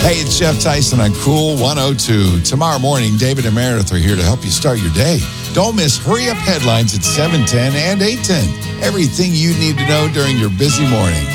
Hey, it's Jeff Tyson on Cool 102. Tomorrow morning, David and Meredith are here to help you start your day. Don't miss Hurry Up Headlines at 7:10 and 8:10. Everything you need to know during your busy morning.